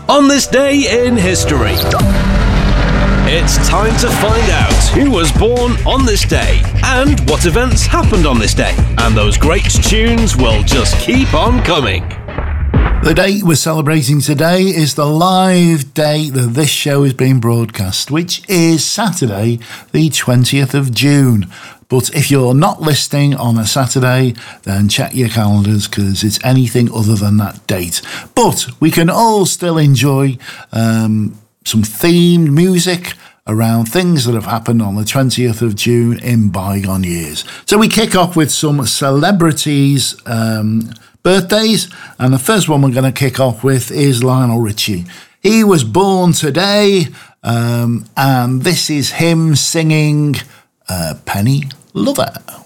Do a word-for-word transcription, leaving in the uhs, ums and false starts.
On this day in history, it's time to find out who was born on this day and what events happened on this day. And those great tunes will just keep on coming. The date we're celebrating today is the live date that this show is being broadcast, which is Saturday, the twentieth of June. But if you're not listening on a Saturday, then check your calendars because it's anything other than that date. But we can all still enjoy um, some themed music around things that have happened on the twentieth of June in bygone years. So we kick off with some celebrities' um, birthdays, and the first one we're going to kick off with is Lionel Richie. He was born today, um, and this is him singing uh, Penny Lover.